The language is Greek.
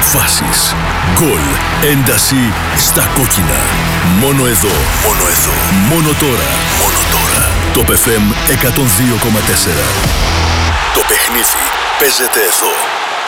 Φάσεις, γκολ, ένταση στα κόκκινα. Μόνο εδώ, μόνο εδώ, μόνο τώρα, μόνο τώρα. Το FM 102,4. Το παιχνίδι παίζεται εδώ.